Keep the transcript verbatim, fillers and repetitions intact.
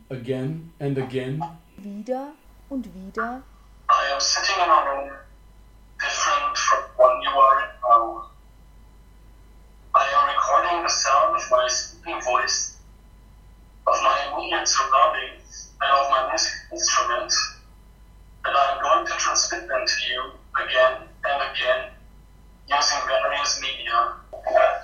again and again. Wieder und wieder. I am sitting in a room